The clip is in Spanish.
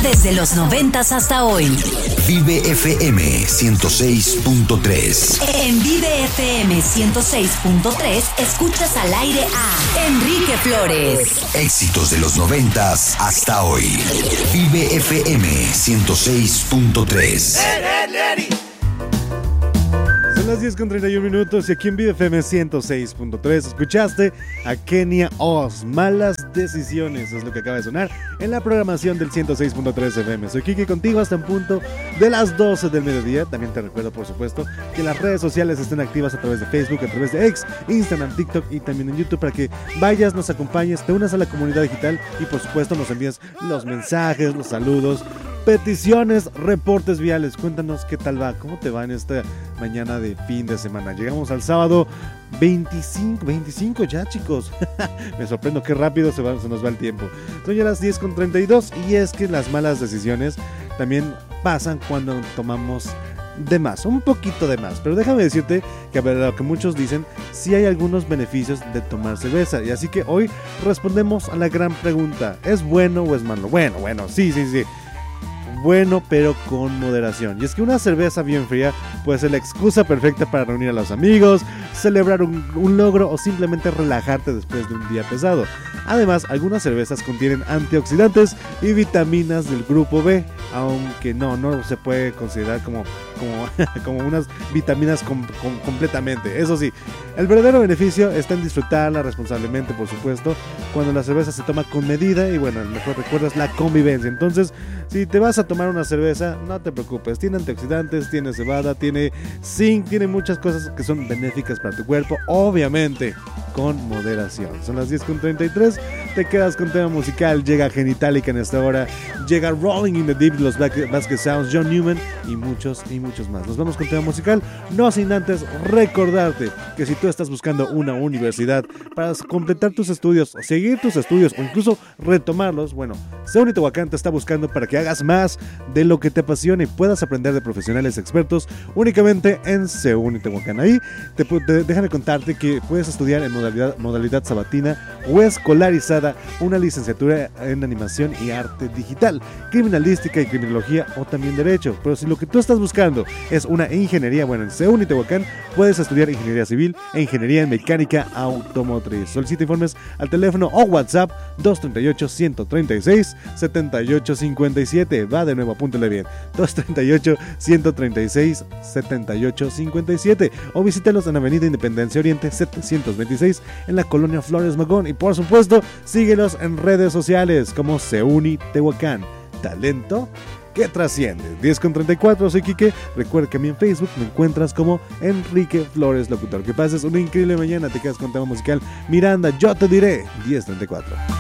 desde los 90s hasta hoy. Vive FM 106.3. En Vive FM 106.3 escuchas al aire a Enrique Flores. Éxitos de los 90s hasta hoy. Vive FM 106.3. Son las 10:31 y aquí en Vive FM 106.3 escuchaste a Kenia Oz, Malas Decisiones, es lo que acaba de sonar en la programación del 106.3 FM. Soy Kike contigo hasta en punto de las 12 del mediodía. También te recuerdo, por supuesto, que las redes sociales estén activas a través de Facebook, a través de X, Instagram, TikTok y también en YouTube para que vayas, nos acompañes, te unas a la comunidad digital y por supuesto nos envíes los mensajes, los saludos, peticiones, reportes viales. Cuéntanos qué tal va, cómo te va en esta mañana de fin de semana. Llegamos al sábado 25 ya, chicos. Me sorprendo qué rápido se nos va el tiempo. Son ya las 10:32 y es que las malas decisiones también pasan cuando tomamos de más, un poquito de más. Pero déjame decirte que a ver, lo que muchos dicen, sí hay algunos beneficios de tomar cerveza. Y así que hoy respondemos a la gran pregunta: ¿es bueno o es malo? Bueno, sí. Bueno, pero con moderación. Y es que una cerveza bien fría puede ser la excusa perfecta para reunir a los amigos, celebrar un logro o simplemente relajarte después de un día pesado. Además, algunas cervezas contienen antioxidantes y vitaminas del grupo B, aunque no se puede considerar como unas vitaminas completamente. Eso sí, el verdadero beneficio está en disfrutarla responsablemente, por supuesto, cuando la cerveza se toma con medida y bueno, mejor recuerdas la convivencia. Entonces, si te vas a tomar una cerveza, no te preocupes, tiene antioxidantes, tiene cebada, tiene zinc, tiene muchas cosas que son benéficas para tu cuerpo, obviamente con moderación. Son las 10:33, te quedas con tema musical, llega Genitalica en esta hora, llega Rolling in the Deep, los Basket Sounds, John Newman y muchos más. Nos vamos con tema musical, no sin antes recordarte que si tú estás buscando una universidad para completar tus estudios, o seguir tus estudios o incluso retomarlos, bueno, CEUNY Tehuacán te está buscando para que hagas más de lo que te apasiona y puedas aprender de profesionales expertos únicamente en CEUNY Tehuacán. Ahí déjame contarte que puedes estudiar en modalidad sabatina o escolarizada una licenciatura en animación y arte digital, criminalística y criminología o también derecho. Pero si lo que tú estás buscando es una ingeniería, bueno, en CEUNY Tehuacán puedes estudiar ingeniería civil e ingeniería en mecánica automotriz. Solicita informes al teléfono o WhatsApp 238-136-7857. Va de nuevo, apúntale bien, 238-136-7857, o visítalos en Avenida Independencia Oriente 726 en la colonia Flores Magón. Y por supuesto, síguelos en redes sociales como CEUNY Tehuacán, talento que trasciende. 10:34, soy Quique. Recuerda que a mí en Facebook me encuentras como Enrique Flores Locutor. Que pases una increíble mañana. Te quedas con tema musical Miranda, Yo Te Diré. 10:34.